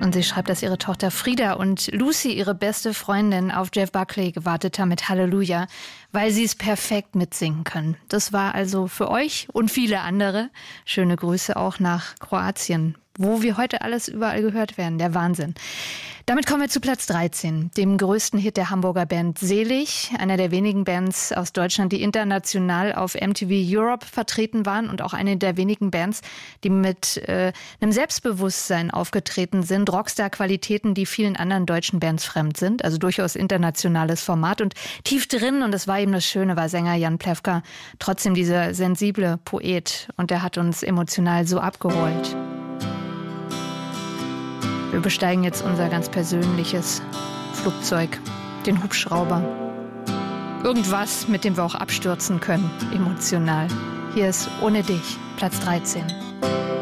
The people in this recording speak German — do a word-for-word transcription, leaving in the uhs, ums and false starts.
Und sie schreibt, dass ihre Tochter Frieda und Lucy, ihre beste Freundin, auf Jeff Buckley gewartet haben mit Halleluja, weil sie es perfekt mitsingen können. Das war also für euch und viele andere. Schöne Grüße auch nach Kroatien, wo wir heute alles überall gehört werden. Der Wahnsinn. Damit kommen wir zu Platz dreizehn, dem größten Hit der Hamburger Band Selig, einer der wenigen Bands aus Deutschland, die international auf M T V Europe vertreten waren und auch eine der wenigen Bands, die mit äh, einem Selbstbewusstsein aufgetreten sind, Rockstar-Qualitäten, die vielen anderen deutschen Bands fremd sind, also durchaus internationales Format und tief drin, und das war eben das Schöne, war Sänger Jan Plewka trotzdem dieser sensible Poet, und der hat uns emotional so abgeholt. Wir besteigen jetzt unser ganz persönliches Flugzeug, den Hubschrauber. Irgendwas, mit dem wir auch abstürzen können, emotional. Hier ist Ohne dich, Platz dreizehn.